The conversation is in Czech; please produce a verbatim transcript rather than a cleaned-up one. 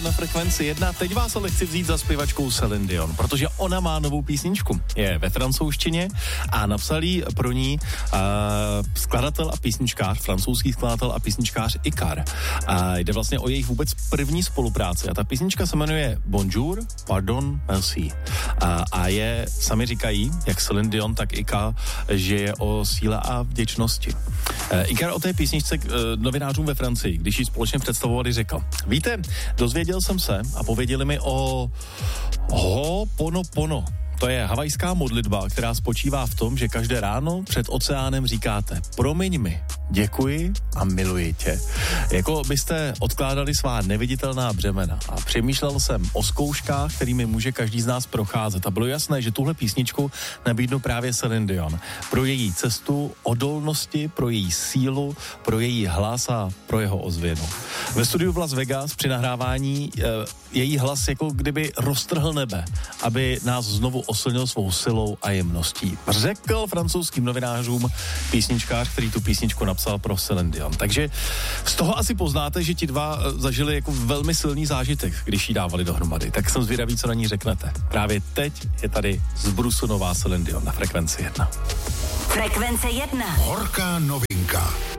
Na Frekvenci jedna. Teď vás ale chci vzít za zpěvačkou Celine Dion, protože ona má novou písničku. Je ve francouzštině a napsal jí pro ní uh, skladatel a písničkář, francouzský skladatel a písničkář Ikar. A jde vlastně o jejich vůbec první spolupráci. A ta písnička se jmenuje Bonjour, Pardon, Merci. A, a je, sami říkají, jak Celine Dion, tak Ikar, že je o síle a vděčnosti. Uh, Ikar o té písničce uh, novinářům ve Francii, když ji společně představovali, řekl: víte, dozvěděl jsem se a pověděli mi o Ho'oponopono. To je havajská modlitba, která spočívá v tom, že každé ráno před oceánem říkáte: promiň mi, děkuji a miluji tě. Jako byste odkládali svá neviditelná břemena. A přemýšlel jsem o zkouškách, kterými může každý z nás procházet. A bylo jasné, že tuhle písničku nabídnu právě Celine Dion. Pro její cestu odolnosti, pro její sílu, pro její hlas a pro jeho ozvěnu. Ve studiu v Las Vegas při nahrávání e, její hlas jako kdyby roztrhl nebe, aby nás znovu oslnil svou silou a jemností. Řekl francouzským novinářům písničkář, který tu písničku napsal pro Celine Dion. Takže z toho asi poznáte, že ti dva zažili jako velmi silný zážitek, když ji dávali dohromady. Tak jsem zvědavý, co na ní řeknete. Právě teď je tady z brusu nová Celine Dion na Frekvenci jedna. Frekvence jedna. Horká novinka.